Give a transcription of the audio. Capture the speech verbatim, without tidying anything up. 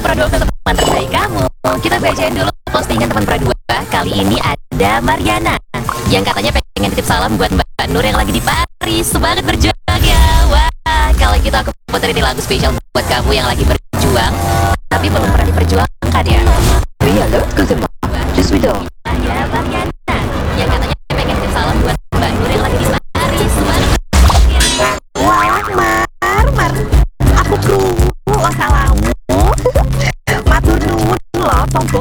Pradua untuk teman terbaik kamu. Kita bacain dulu postingan teman Pradua. Kali ini ada Mariana yang katanya pengen titip salam buat Mbak Nur yang lagi di Paris. Semangat berjuang ya. Wah, kalau gitu aku puterin lagu spesial buat kamu yang lagi berjuang tapi belum pernah diperjuang